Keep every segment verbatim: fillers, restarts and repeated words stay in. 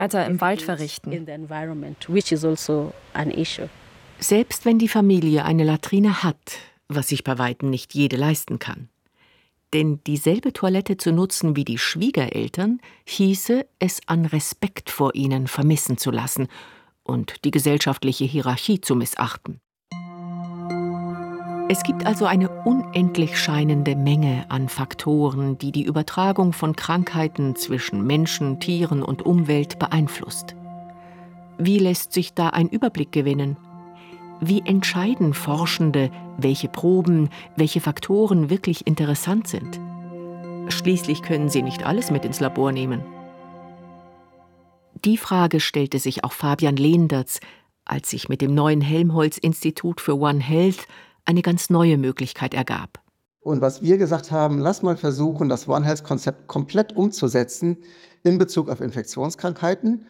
Weiter im Wald verrichten. in the environment, which is also an issue. Selbst wenn die Familie eine Latrine hat, was sich bei weitem nicht jede leisten kann. Denn dieselbe Toilette zu nutzen wie die Schwiegereltern, hieße, es an Respekt vor ihnen vermissen zu lassen und die gesellschaftliche Hierarchie zu missachten. Es gibt also eine unendlich scheinende Menge an Faktoren, die die Übertragung von Krankheiten zwischen Menschen, Tieren und Umwelt beeinflusst. Wie lässt sich da ein Überblick gewinnen? Wie entscheiden Forschende, welche Proben, welche Faktoren wirklich interessant sind? Schließlich können sie nicht alles mit ins Labor nehmen. Die Frage stellte sich auch Fabian Leendertz, als sich mit dem neuen Helmholtz-Institut für One Health eine ganz neue Möglichkeit ergab. Und was wir gesagt haben, lass mal versuchen, das One Health-Konzept komplett umzusetzen in Bezug auf Infektionskrankheiten.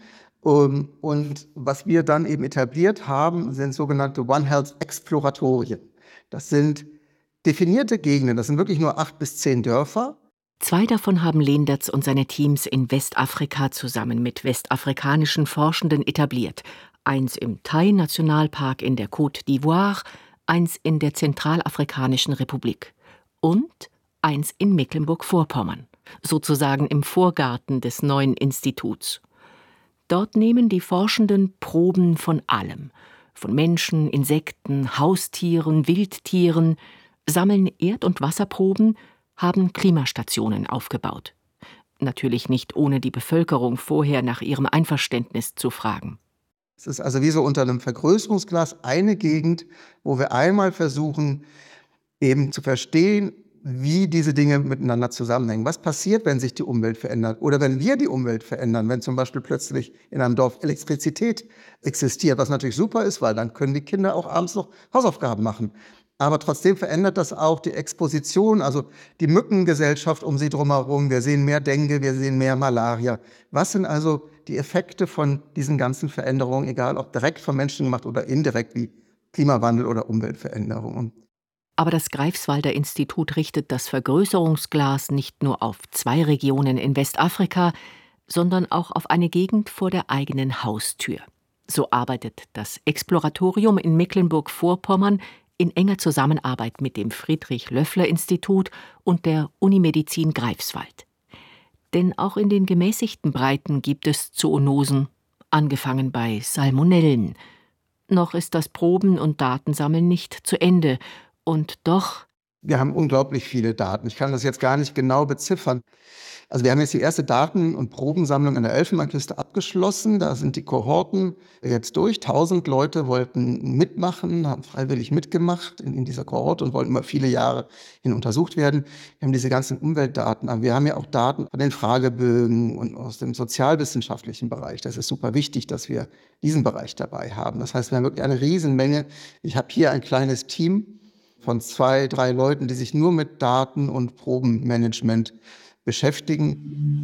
Und was wir dann eben etabliert haben, sind sogenannte One Health-Exploratorien. Das sind definierte Gegenden, das sind wirklich nur acht bis zehn Dörfer. Zwei davon haben Leendertz und seine Teams in Westafrika zusammen mit westafrikanischen Forschenden etabliert. Eins im Tai-Nationalpark in der Côte d'Ivoire, eins in der Zentralafrikanischen Republik und eins in Mecklenburg-Vorpommern, sozusagen im Vorgarten des neuen Instituts. Dort nehmen die Forschenden Proben von allem, von Menschen, Insekten, Haustieren, Wildtieren, sammeln Erd- und Wasserproben, haben Klimastationen aufgebaut. Natürlich nicht ohne die Bevölkerung vorher nach ihrem Einverständnis zu fragen. Es ist also wie so unter einem Vergrößerungsglas eine Gegend, wo wir einmal versuchen, eben zu verstehen, wie diese Dinge miteinander zusammenhängen. Was passiert, wenn sich die Umwelt verändert? Oder wenn wir die Umwelt verändern, wenn zum Beispiel plötzlich in einem Dorf Elektrizität existiert, was natürlich super ist, weil dann können die Kinder auch abends noch Hausaufgaben machen. Aber trotzdem verändert das auch die Exposition, also die Mückengesellschaft um sie drumherum. Wir sehen mehr Dengue, wir sehen mehr Malaria. Was sind also die Effekte von diesen ganzen Veränderungen, egal ob direkt von Menschen gemacht oder indirekt, wie Klimawandel oder Umweltveränderungen? Aber das Greifswalder Institut richtet das Vergrößerungsglas nicht nur auf zwei Regionen in Westafrika, sondern auch auf eine Gegend vor der eigenen Haustür. So arbeitet das Exploratorium in Mecklenburg-Vorpommern in enger Zusammenarbeit mit dem Friedrich-Löffler-Institut und der Unimedizin Greifswald. Denn auch in den gemäßigten Breiten gibt es Zoonosen, angefangen bei Salmonellen. Noch ist das Proben- und Datensammeln nicht zu Ende. Und doch... Wir haben unglaublich viele Daten. Ich kann das jetzt gar nicht genau beziffern. Also wir haben jetzt die erste Daten- und Probensammlung an der Elfenbeinküste abgeschlossen. Da sind die Kohorten jetzt durch. Tausend Leute wollten mitmachen, haben freiwillig mitgemacht in, in dieser Kohorte und wollten über viele Jahre hin untersucht werden. Wir haben diese ganzen Umweltdaten. Aber wir haben ja auch Daten von den Fragebögen und aus dem sozialwissenschaftlichen Bereich. Das ist super wichtig, dass wir diesen Bereich dabei haben. Das heißt, wir haben wirklich eine Riesenmenge. Ich habe hier ein kleines Team von zwei, drei Leuten, die sich nur mit Daten- und Probenmanagement beschäftigen.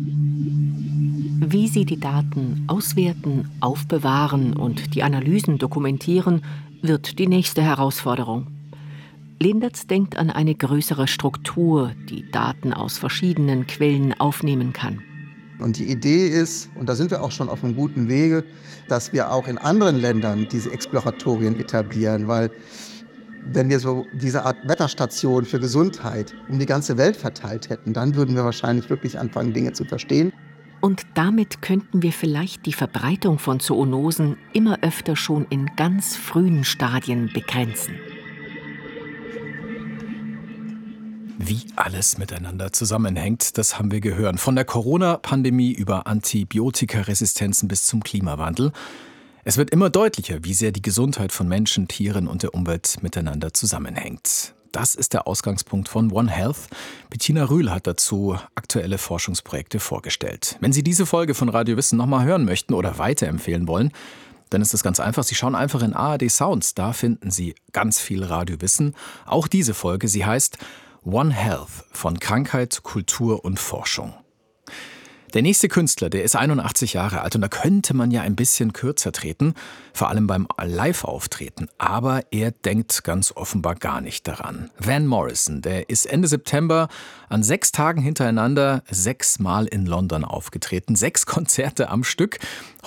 Wie sie die Daten auswerten, aufbewahren und die Analysen dokumentieren, wird die nächste Herausforderung. Leendertz denkt an eine größere Struktur, die Daten aus verschiedenen Quellen aufnehmen kann. Und die Idee ist, und da sind wir auch schon auf einem guten Wege, dass wir auch in anderen Ländern diese Exploratorien etablieren, weil wenn wir so diese Art Wetterstation für Gesundheit um die ganze Welt verteilt hätten, dann würden wir wahrscheinlich wirklich anfangen, Dinge zu verstehen. Und damit könnten wir vielleicht die Verbreitung von Zoonosen immer öfter schon in ganz frühen Stadien begrenzen. Wie alles miteinander zusammenhängt, das haben wir gehört. Von der Corona-Pandemie über Antibiotikaresistenzen bis zum Klimawandel. Es wird immer deutlicher, wie sehr die Gesundheit von Menschen, Tieren und der Umwelt miteinander zusammenhängt. Das ist der Ausgangspunkt von One Health. Bettina Rühl hat dazu aktuelle Forschungsprojekte vorgestellt. Wenn Sie diese Folge von Radio Wissen nochmal hören möchten oder weiterempfehlen wollen, dann ist das ganz einfach. Sie schauen einfach in A R D Sounds. Da finden Sie ganz viel Radio Wissen. Auch diese Folge, sie heißt One Health von Krankheit, Kultur und Forschung. Der nächste Künstler, der ist einundachtzig Jahre alt und da könnte man ja ein bisschen kürzer treten, vor allem beim Live-Auftreten. Aber er denkt ganz offenbar gar nicht daran. Van Morrison, der ist Ende September an sechs Tagen hintereinander sechsmal in London aufgetreten. Sechs Konzerte am Stück.